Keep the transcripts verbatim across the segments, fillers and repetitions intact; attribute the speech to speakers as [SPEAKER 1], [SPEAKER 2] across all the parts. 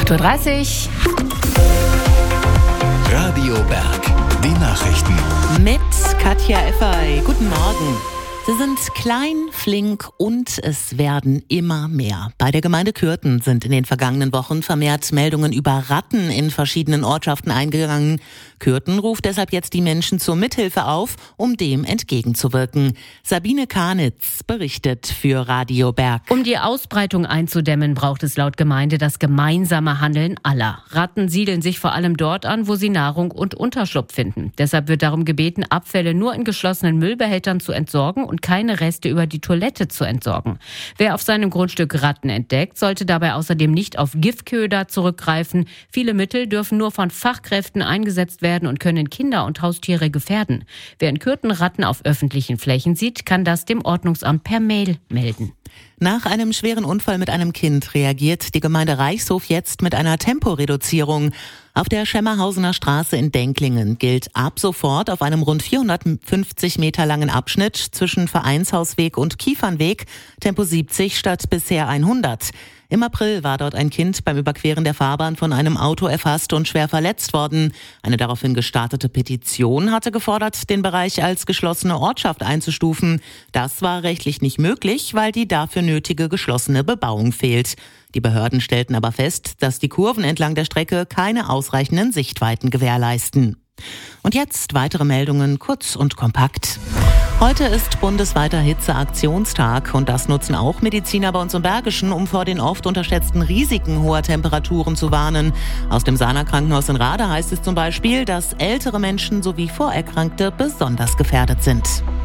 [SPEAKER 1] acht Uhr dreißig.
[SPEAKER 2] Radio Berg, die Nachrichten.
[SPEAKER 1] Mit Katja Effay. Guten Morgen. Sie sind klein, flink und es werden immer mehr. Bei der Gemeinde Kürten sind in den vergangenen Wochen vermehrt Meldungen über Ratten in verschiedenen Ortschaften eingegangen. Kürten ruft deshalb jetzt die Menschen zur Mithilfe auf, um dem entgegenzuwirken. Sabine Karnitz berichtet für Radio Berg.
[SPEAKER 3] Um die Ausbreitung einzudämmen, braucht es laut Gemeinde das gemeinsame Handeln aller. Ratten siedeln sich vor allem dort an, wo sie Nahrung und Unterschlupf finden. Deshalb wird darum gebeten, Abfälle nur in geschlossenen Müllbehältern zu entsorgen und keine Reste über die Toilette zu entsorgen. Wer auf seinem Grundstück Ratten entdeckt, sollte dabei außerdem nicht auf Giftköder zurückgreifen. Viele Mittel dürfen nur von Fachkräften eingesetzt werden und können Kinder und Haustiere gefährden. Wer in Kürten Ratten auf öffentlichen Flächen sieht, kann das dem Ordnungsamt per Mail melden.
[SPEAKER 1] Nach einem schweren Unfall mit einem Kind reagiert die Gemeinde Reichshof jetzt mit einer Temporeduzierung. Auf der Schemmerhausener Straße in Denklingen gilt ab sofort auf einem rund vierhundertfünfzig Meter langen Abschnitt zwischen Vereinshausweg und Kiefernweg Tempo siebzig statt bisher hundert. Im April war dort ein Kind beim Überqueren der Fahrbahn von einem Auto erfasst und schwer verletzt worden. Eine daraufhin gestartete Petition hatte gefordert, den Bereich als geschlossene Ortschaft einzustufen. Das war rechtlich nicht möglich, weil die dafür nötige geschlossene Bebauung fehlt. Die Behörden stellten aber fest, dass die Kurven entlang der Strecke keine ausreichenden Sichtweiten gewährleisten. Und jetzt weitere Meldungen, kurz und kompakt. Heute ist bundesweiter Hitzeaktionstag und das nutzen auch Mediziner bei uns im Bergischen, um vor den oft unterschätzten Risiken hoher Temperaturen zu warnen. Aus dem Sana Krankenhaus in Rade heißt es zum Beispiel, dass ältere Menschen sowie Vorerkrankte besonders gefährdet sind.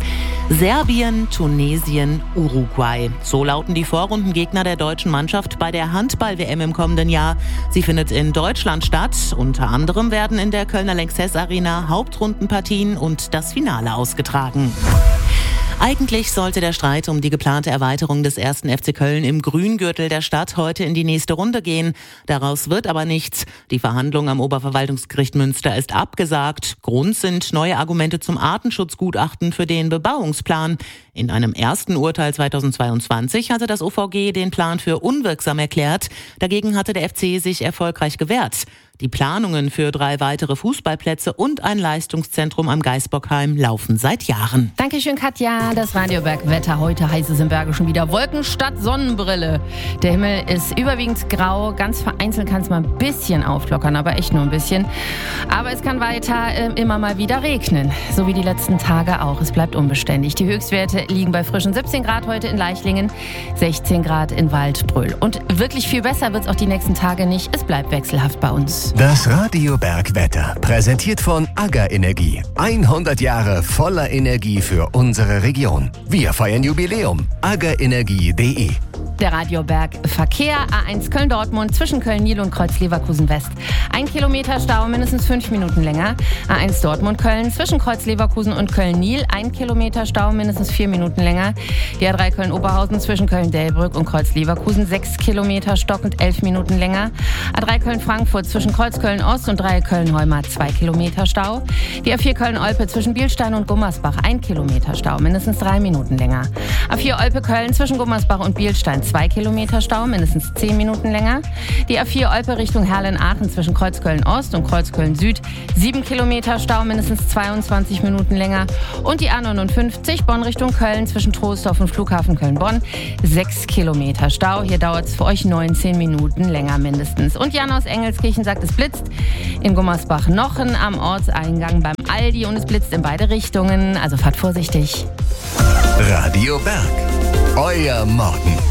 [SPEAKER 1] Serbien, Tunesien, Uruguay. So lauten die Vorrundengegner der deutschen Mannschaft bei der Handball-W M im kommenden Jahr. Sie findet in Deutschland statt. Unter anderem werden in der Kölner Lanxess Arena Hauptrundenpartien und das Finale ausgetragen. Eigentlich sollte der Streit um die geplante Erweiterung des ersten F C Köln im Grüngürtel der Stadt heute in die nächste Runde gehen. Daraus wird aber nichts. Die Verhandlung am Oberverwaltungsgericht Münster ist abgesagt. Grund sind neue Argumente zum Artenschutzgutachten für den Bebauungsplan. In einem ersten Urteil zweitausendzweiundzwanzig hatte das O V G den Plan für unwirksam erklärt. Dagegen hatte der F C sich erfolgreich gewehrt. Die Planungen für drei weitere Fußballplätze und ein Leistungszentrum am Geisbockheim laufen seit Jahren. Dankeschön, Katja. Das Radio Berg Wetter. Heute heißt es im Bergischen wieder Wolken statt Sonnenbrille. Der Himmel ist überwiegend grau. Ganz vereinzelt kann es mal ein bisschen auflockern, aber echt nur ein bisschen. Aber es kann weiter äh, immer mal wieder regnen. So wie die letzten Tage auch. Es bleibt unbeständig. Die Höchstwerte liegen bei frischen siebzehn Grad heute in Leichlingen, sechzehn Grad in Waldbröl. Und wirklich viel besser wird es auch die nächsten Tage nicht. Es bleibt wechselhaft bei uns.
[SPEAKER 2] Das Radio Berg Wetter, präsentiert von AGA Energie. hundert Jahre voller Energie für unsere Region. Wir feiern Jubiläum. aga energie punkt de.
[SPEAKER 1] Der Radio Berg Verkehr. A eins Köln-Dortmund zwischen Köln-Nil und Kreuz-Leverkusen-West. Ein Kilometer Stau, mindestens fünf Minuten länger. A eins Dortmund-Köln zwischen Kreuz-Leverkusen und Köln-Nil. Ein Kilometer Stau, mindestens vier Minuten länger. Die A drei Köln-Oberhausen zwischen Köln-Delbrück und Kreuz-Leverkusen. Sechs Kilometer stockend, elf Minuten länger. A drei Köln-Frankfurt zwischen Kreuz-Köln-Ost und Dreieck Köln-Heumar. Zwei Kilometer Stau. Die A vier Köln-Olpe zwischen Bielstein und Gummersbach. Ein Kilometer Stau, mindestens drei Minuten länger. A vier Olpe-Köln zwischen Gummersbach und Bielstein. Zwei Kilometer Stau, mindestens zehn Minuten länger. Die A vier Olpe Richtung Herlen-Aachen zwischen Kreuzköln-Ost und Kreuzköln-Süd. Sieben Kilometer Stau, mindestens zweiundzwanzig Minuten länger. Und die A neunundfünfzig Bonn Richtung Köln zwischen Troisdorf und Flughafen Köln-Bonn. Sechs Kilometer Stau. Hier dauert es für euch neunzehn Minuten länger mindestens. Und Jan aus Engelskirchen sagt, es blitzt in Gummersbach-Nochen am Ortseingang beim Aldi und es blitzt in beide Richtungen. Also fahrt vorsichtig.
[SPEAKER 2] Radio Berg. Euer Morgen.